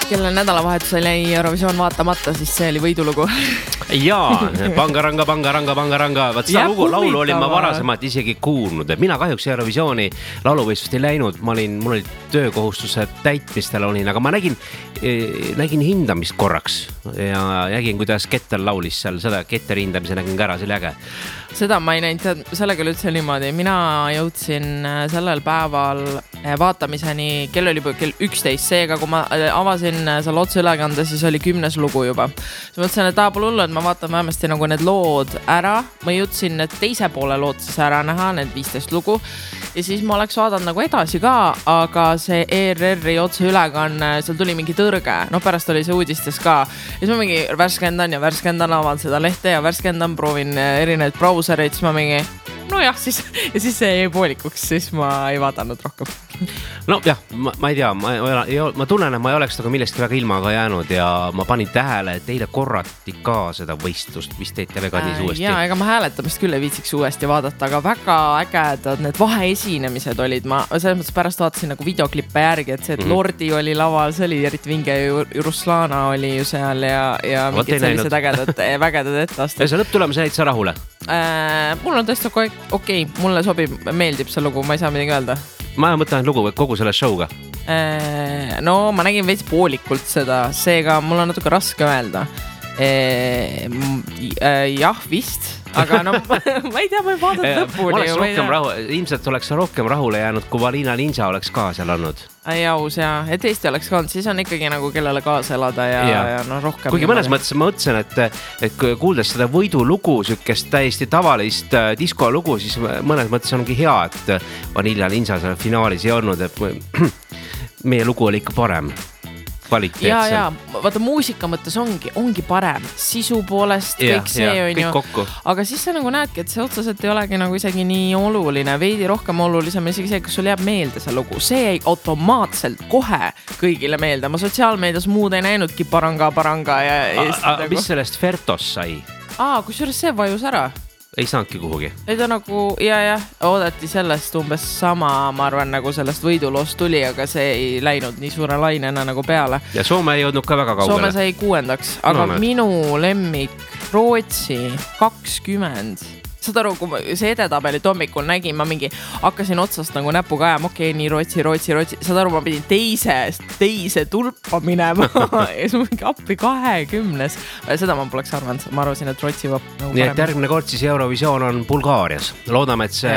kelle nädalavahetusel jäi Eurovisioon vaatamata, siis see oli võidulugu. Jaa, pangaranga. Vaat seda laulu olin ma varasemalt isegi kuulnud. Mina kahjuks Eurovisiooni lauluvõistlust ei läinud. Mul oli töökohustuse täitmistel olin, aga ma nägin hindamist korraks ja nägin, kuidas Ketter laulis seal, seda Ketteri hindamise nägin ka ära, see oli äge. Seda ma ei näinud, sellega üldse niimoodi. Mina jõudsin sellel päeval vaatamiseni, kell oli kell 11, seega kui ma avasin seal otseülekande, siis oli 10. lugu juba. Siis mõtlesin, et pole hullu, et ma vaatan vähemasti nagu need lood ära. Ma jõudsin need teise poole lood siis ära näha, need 15 lugu. Ja siis ma oleks vaadanud nagu edasi ka, aga see ERR-i otseülekanne, seal tuli mingi tõrge. No pärast oli see uudistes ka. Ja siis ma mingi värskendan, avan seda lehte ja värskendan, proovin erinevaid brausereid, siis ma mingi, nojah, siis, ja siis see jäi poolikuks, siis ma ei vaadanud rohkem. No jah, ma ei tea, ma tunnen, et ma ei oleks nagu millestki väga ilmaga jäänud ja ma panin tähele, et eile korrati ka seda võistlust, mis teid TV-kannis uuesti. Jaa, ega ma hääletamist küll ei viitsiks uuesti vaadata, aga väga ägedad need vaheesinemised olid. Ma selles mõttes pärast vaatasin nagu videoklippe järgi, et see, et Lordi oli laval, see oli eriti vinge, Ruslana oli ju seal ja mingid sellised vägedad etteastud. Ja see lõpptulemus jäid sa rahule? Mul on tõesti okei, mulle sobib, meeldib see lugu, ma ei saa midagi öelda. Ma mõtlen lugu kogu selle show'ga. No, ma nägin veits poolikult seda, seega mul on natuke raske öelda. Jah, vist, aga no ma ei tea, ma ei vaadata lõpuni. Ilmselt oleks rohkem rahule jäänud, kui Valina Ninja oleks ka seal olnud. Jaus, jah, et Eesti oleks ka olnud, siis on ikkagi nagu kellele kaasa elada ja no rohkem. Kuigi mõnes mõttes ma mõtlesin, et kuuldes seda võidulugu, sükest täiesti tavalist diskolugu, siis mõnes mõttes ongi hea, et Vanilla Ninja seal finaalis ei olnud, et meie lugu oli ikka parem. Ja, vaata muusika mõttes ongi parem, sisu poolest, kõik see on ju, aga siis sa nagu näedki, et see otseselt ei olegi nagu isegi nii oluline, veidi rohkem olulisem, isegi see, kus sul jääb meelde see lugu, see ei automaatselt kohe kõigile meelde, ma sotsiaalmeedias muud ei näinudki paranga ja mis sellest Fertos sai? Kusjuures see vajus ära. Ei saanudki kuhugi. Ei ta nagu, oodati sellest umbes sama, ma arvan, nagu sellest võiduloost tuli, aga see ei läinud nii suure lainena nagu peale. Ja Soome ei jõudnud ka väga kaugele. Soome sai 6. Aga minu lemmik Rootsi 20. Saad aru, kui see edetabelit hommikul nägin, ma mingi hakkasin otsast nagu näpuga ajama, okei, nii Rootsi. Saad aru, ma pidin teise tulpa minema ja siis mingi appi 20. Seda ma poleks arvanud, ma arvasin, et Rootsi nagu nii, et järgmine kord siis Eurovisioon on Bulgaarias. Loodame, et see